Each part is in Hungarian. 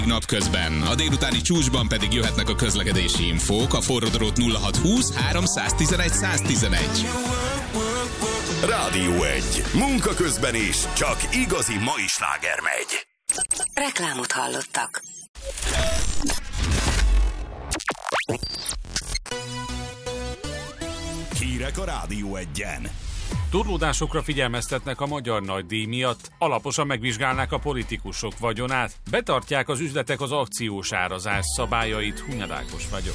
Napközben, a délutáni csúcsban pedig jöhetnek a közlekedési infók, a forródrót 0620 311 111. Rádió 1. Munka közben is csak igazi mai sláger megy. Reklámot hallottak. Hírek a Rádió 1-en. Torlódásokra figyelmeztetnek a magyar nagydíj miatt, alaposan megvizsgálnák a politikusok vagyonát, betartják az üzletek az akciós árazás szabályait. Hunyad Ákos vagyok.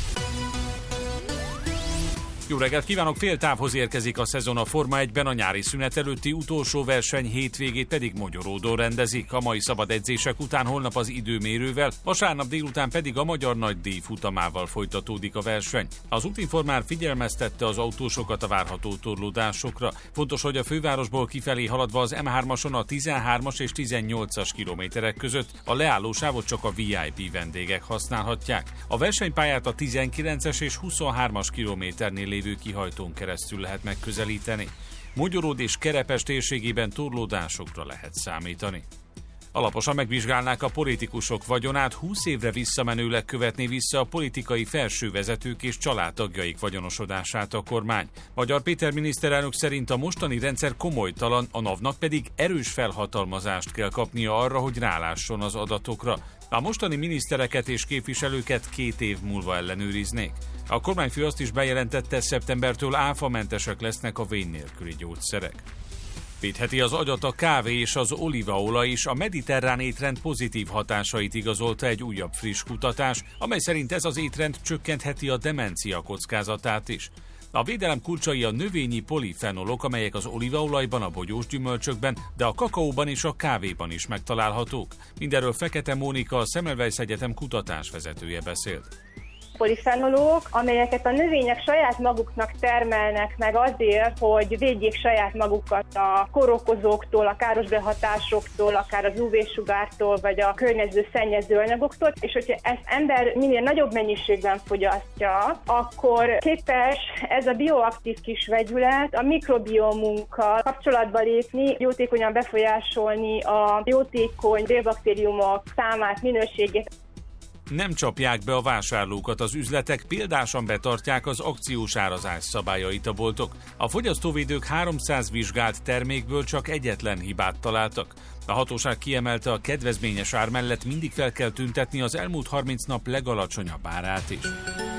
Jó reggelt kívánok! Fél távhoz érkezik a szezon a Forma 1-ben, a nyári szünet előtti utolsó verseny hétvégét pedig Mogyoródon rendezik. A mai szabad edzések után holnap az időmérővel, vasárnap délután pedig a magyar nagydíj futamával folytatódik a verseny. Az Útinform már figyelmeztette az autósokat a várható torlódásokra. Fontos, hogy a fővárosból kifelé haladva az M3-ason a 13-as és 18-as kilométerek között a leállósávot csak a VIP vendégek használhatják. A versenypályát a 19-es és 23-as kilométernél lévő kihajtón keresztül lehet megközelíteni. Mogyoród és Kerepes térségében torlódásokra lehet számítani. Alaposan megvizsgálnák a politikusok vagyonát, 20 évre visszamenőleg követné vissza a politikai felsővezetők és családtagjaik vagyonosodását a kormány. Magyar Péter miniszterelnök szerint a mostani rendszer komolytalan, a NAV-nak pedig erős felhatalmazást kell kapnia arra, hogy rálásson az adatokra. A mostani minisztereket és képviselőket 2 év múlva ellenőriznék. A kormányfő azt is bejelentette, szeptembertől áfamentesek lesznek a vén nélküli gyógyszerek. Védheti az agyat a kávé és az olívaolaj is, a mediterrán étrend pozitív hatásait igazolta egy újabb friss kutatás, amely szerint ez az étrend csökkentheti a demencia kockázatát is. A védelem kulcsai a növényi polifenolok, amelyek az olívaolajban, a bogyós gyümölcsökben, de a kakaóban és a kávéban is megtalálhatók. Mindenről Fekete Mónika, a Semmelweis Egyetem kutatásvezetője beszélt. Polifenolok, amelyeket a növények saját maguknak termelnek meg azért, hogy védjék saját magukat a kórokozóktól, a káros behatásoktól, akár az UV-sugártól, vagy a környező szennyező anyagoktól, és hogyha ezt ember minél nagyobb mennyiségben fogyasztja, akkor képes ez a bioaktív kis vegyület a mikrobiomunkkal kapcsolatba lépni, jótékonyan befolyásolni a jótékony bélbaktériumok számát, minőségét. Nem csapják be a vásárlókat az üzletek, példásan betartják az akciós árazás szabályait a boltok. A fogyasztóvédők 300 vizsgált termékből csak egyetlen hibát találtak. A hatóság kiemelte, a kedvezményes ár mellett mindig fel kell tüntetni az elmúlt 30 nap legalacsonyabb árát is.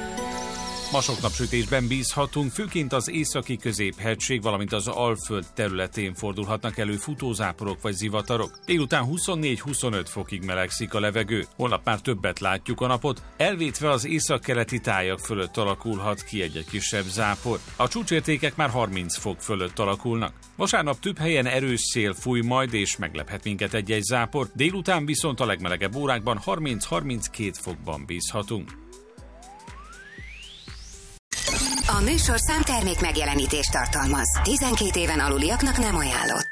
Ma sok napsütésben bízhatunk, főként az északi középhegység, valamint az Alföld területén fordulhatnak elő futózáporok vagy zivatarok. Délután 24-25 fokig melegszik a levegő. Holnap már többet látjuk a napot, elvétve az északkeleti tájak fölött alakulhat ki egy kisebb zápor. A csúcsértékek már 30 fok fölött alakulnak. Vasárnap több helyen erős szél fúj majd és meglephet minket egy-egy zápor, délután viszont a legmelegebb órákban 30-32 fokban bízhatunk. A műsorszám termék megjelenítést tartalmaz. 12 éven aluliaknak nem ajánlott.